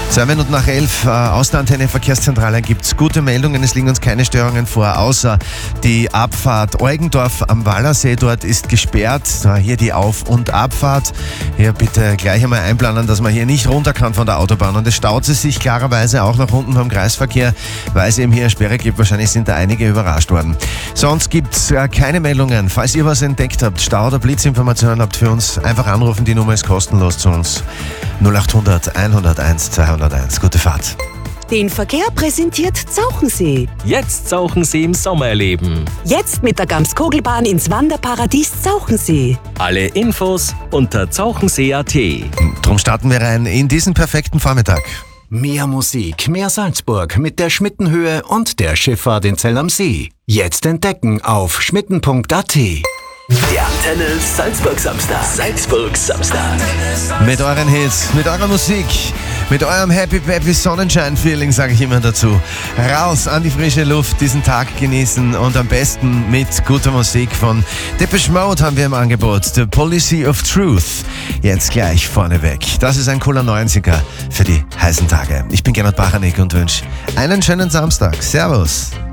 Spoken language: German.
2 Minuten nach 11, aus der Antenne Verkehrszentrale gibt es gute Meldungen. Es liegen uns keine Störungen vor, außer die Abfahrt Eugendorf am Wallersee. Dort ist gesperrt. Hier die Auf- und Abfahrt. Hier bitte gleich einmal einplanen, dass man hier nicht runter kann von der Autobahn. Und es staut sich klarerweise auch nach unten vom Kreisverkehr, weil es eben hier eine Sperre gibt. Wahrscheinlich sind da einige überrascht worden. Sonst gibt es keine Meldungen. Falls ihr was entdeckt habt, Stau- oder Blitzinformationen habt für uns, einfach anrufen. Die Nummer ist kostenlos zu uns. 0800 101 201. Gute Fahrt. Den Verkehr präsentiert Zauchensee. Jetzt Zauchensee im Sommer erleben. Jetzt mit der Gams-Kogelbahn ins Wanderparadies Zauchensee. Alle Infos unter zauchensee.at. Drum starten wir rein in diesen perfekten Vormittag. Mehr Musik, mehr Salzburg mit der Schmittenhöhe und der Schifffahrt in Zell am See. Jetzt entdecken auf schmitten.at. Der Antenne Salzburg Samstag. Salzburg Samstag. Mit euren Hits, mit eurer Musik, mit eurem Happy Peppy Sonnenschein-Feeling, sage ich immer dazu. Raus an die frische Luft, diesen Tag genießen und am besten mit guter Musik von Depeche Mode haben wir im Angebot. The Policy of Truth. Jetzt gleich vorneweg. Das ist ein cooler 90er für die heißen Tage. Ich bin Gernot Bachanek und wünsche einen schönen Samstag. Servus.